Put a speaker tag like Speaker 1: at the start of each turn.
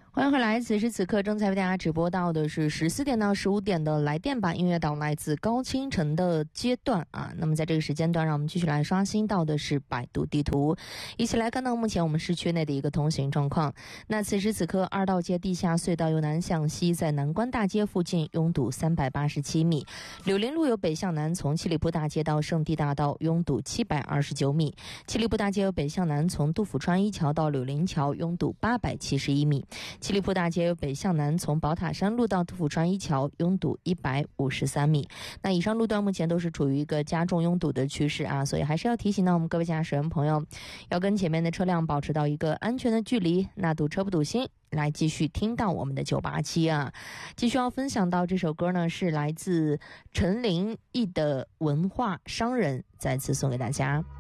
Speaker 1: 欢迎回来，此时此刻正在为大家直播到的是14点到15点的来电吧音乐岛，来自高清晨的阶段啊。那么在这个时间段，让我们继续来刷新到的是百度地图，一起来看到目前我们市区内的一个通行状况。那此时此刻，二道街地下隧道由南向西，在南关大街附近拥堵387米；柳林路由北向南，从七里铺大街到圣地大道拥堵729米；七里铺大街由北向南，从杜甫川一桥到柳林桥拥堵871米。七里铺大街由北向南，从宝塔山路到杜甫川一桥拥堵153米。那以上路段目前都是处于一个加重拥堵的趋势啊，所以还是要提醒到我们各位驾驶员朋友，要跟前面的车辆保持到一个安全的距离，那堵车不堵心。来继续听到我们的987啊，继续要分享到这首歌呢，是来自陈琳艺的文化商人，再次送给大家。